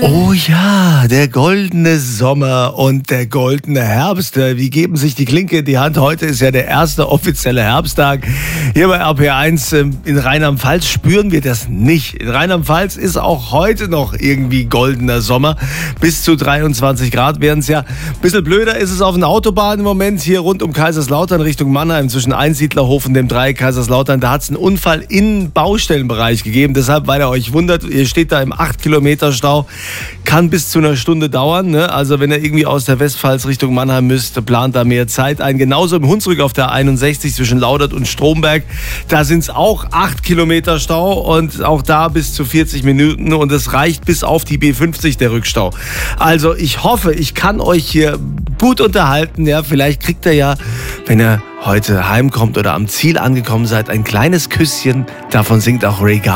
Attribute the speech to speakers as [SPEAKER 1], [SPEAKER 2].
[SPEAKER 1] Oh ja, der goldene Sommer und der goldene Herbst. Wie geben sich die Klinke in die Hand? Heute ist ja der erste offizielle Herbsttag. Hier bei RPR1 in Rheinland-Pfalz spüren wir das nicht. In Rheinland-Pfalz ist auch heute noch irgendwie goldener Sommer. Bis zu 23 Grad wären es ja. Ein bisschen blöder ist es auf den Autobahnen im Moment. Hier rund um Kaiserslautern Richtung Mannheim zwischen Einsiedlerhof und dem Dreieck Kaiserslautern. Da hat es einen Unfall im Baustellenbereich gegeben. Deshalb, weil ihr euch wundert, ihr steht da im 8 Kilometer Stau. Kann bis zu einer Stunde dauern. Ne? Also wenn ihr irgendwie aus der Westpfalz Richtung Mannheim müsst, plant da mehr Zeit ein. Genauso im Hunsrück auf der 61 zwischen Laudert und Stromberg. Da sind es auch 8 Kilometer Stau und auch da bis zu 40 Minuten. Und es reicht bis auf die B50 der Rückstau. Also ich hoffe, ich kann euch hier gut unterhalten. Ja? Vielleicht kriegt ihr ja, wenn ihr heute heimkommt oder am Ziel angekommen seid, ein kleines Küsschen. Davon singt auch Ray Garvey.